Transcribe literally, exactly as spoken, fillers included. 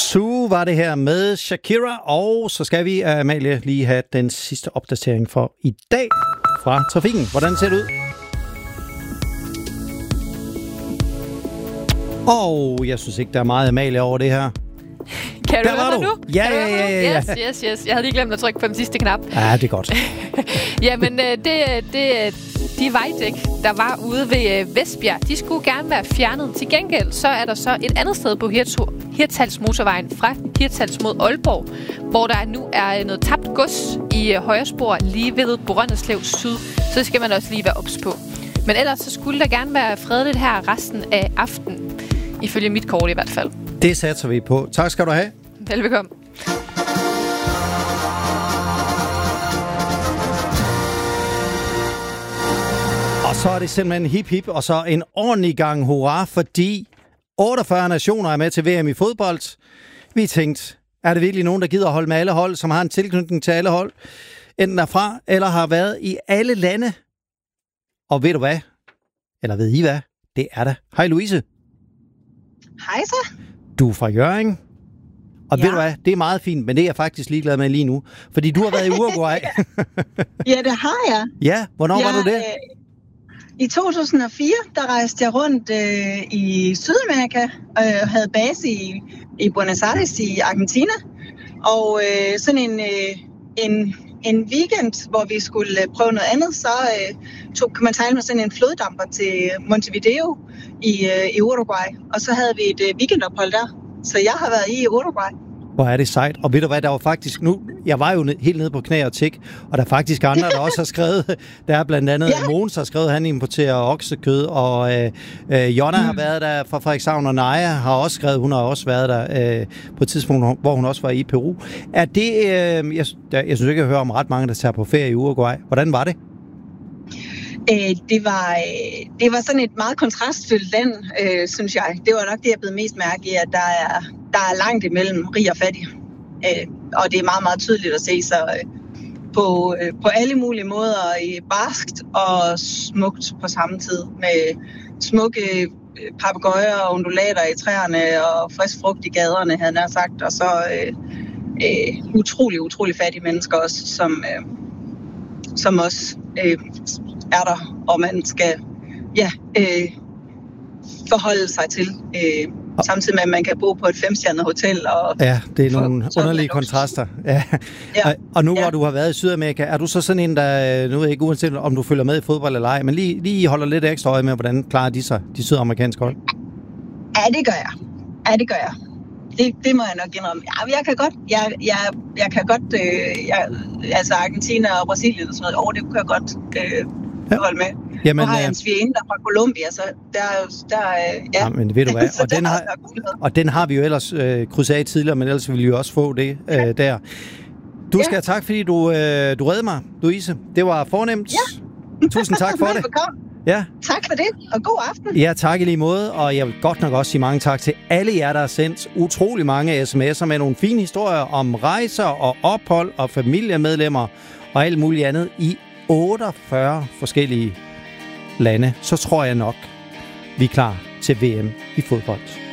Sue var det her med Shakira, og så skal vi, Amalie, lige have den sidste opdatering for i dag fra trafikken. Hvordan ser det ud? Og jeg synes ikke, der er meget Amalie over det her. Kan du der høre var mig du. nu? Ja, ja, ja, ja, ja. Yes, yes, yes. Jeg havde lige glemt at trykke på den sidste knap. Ja, det er godt. Jamen, det, det, de vejdæk, der var ude ved Vestbjerg, de skulle gerne være fjernet. Til gengæld, så er der så et andet sted på Hirtshals motorvejen fra Hirtshals mod Aalborg, hvor der nu er noget tabt gods i højre spor lige ved Brønderslev Syd. Så skal man også lige være ops på. Men ellers så skulle der gerne være fredeligt her resten af aftenen. Ifølge mit kort i hvert fald. Det satser vi på. Tak skal du have. Velbekomme. Og så er det simpelthen hip hip, og så en ordentlig gang hurra, fordi otteogfyrre nationer er med til V M i fodbold. Vi tænkte, er det virkelig nogen, der gider at holde med alle hold, som har en tilknytning til alle hold, enten derfra, eller har været i alle lande? Og ved du hvad? Eller ved I hvad? Det er der. Hej Louise. Hej så. Du er fra Hjørring. Og ja. Ved du hvad? Det er meget fint, men det er jeg faktisk ligeglad med lige nu. Fordi du har været i Uruguay. Ja, det har jeg. Ja, hvornår jeg, var du der? I to tusind og fire, der rejste jeg rundt øh, i Sydamerika og øh, havde base i, i Buenos Aires i Argentina. Og øh, sådan en, øh, en, en weekend, hvor vi skulle prøve noget andet, så øh, tog, kan man sejle med sådan en floddamper til Montevideo i, øh, i Uruguay. Og så havde vi et øh, weekendophold der. Så jeg har været i Uruguay. Hvor er det sejt. Og ved du hvad, der var faktisk nu, jeg var jo ned, helt nede på knæ og tik, og der er faktisk andre, der også har skrevet, der er blandt andet, ja. Måns har skrevet, han importerer oksekød, og øh, øh, Jonna mm. har været der fra Frederikshavn, og Naja har også skrevet, hun har også været der øh, på et tidspunkt, hvor hun også var i Peru. Er det, øh, jeg, jeg synes ikke, jeg hører om ret mange, der tager på ferie i Uruguay. Hvordan var det? Øh, det, var, øh, det var sådan et meget kontrastfyldt land, øh, synes jeg. Det var nok det, jeg blev mest mærke i, at der er, der er langt imellem rig og fattig. Øh, og det er meget, meget tydeligt at se sig øh, på, øh, på alle mulige måder i barskt og smukt på samme tid. Med smukke øh, papegøjer og undulater i træerne og frisk frugt i gaderne, havde jeg sagt. Og så øh, øh, utrolig, utrolig fattige mennesker også, som, øh, som også... Øh, er der, og man skal ja, øh, forholde sig til, øh, samtidig med, at man kan bo på et femstjernet hotel. Og ja, det er nogle underlige kontraster. Ja. Ja. Og, og nu, ja. Hvor du har været i Sydamerika, er du så sådan en, der, nu ved jeg ikke uanset om du følger med i fodbold eller ej, men lige, lige holder lidt ekstra øje med, hvordan klarer de sig, de sydamerikanske hold? Ja, det gør jeg. Ja, det gør jeg. Det, det må jeg nok indrømme. Ja, jeg kan godt, jeg, jeg, jeg kan godt, øh, jeg, altså Argentina og Brasilien og sådan noget, over det kan jeg godt øh, ja. holde med. Jamen, nu har jeg en svigerinde, der fra Colombia, så der, der ja. ja, men ved du hvad, og, den har, og den har vi jo ellers øh, krydset af tidligere, men ellers ville vi jo også få det øh, ja. der. Du skal ja. have tak, fordi du, øh, du redde mig, Louise. Det var fornemt. Ja. Tusind tak for det. Ja. Tak for det, og god aften. Ja, tak i lige måde, og jeg vil godt nok også sige mange tak til alle jer, der har sendt utrolig mange sms'er med nogle fine historier om rejser og ophold og familiemedlemmer og alt muligt andet i otteogfyrre forskellige lande. Så tror jeg nok, vi er klar til V M i fodbold.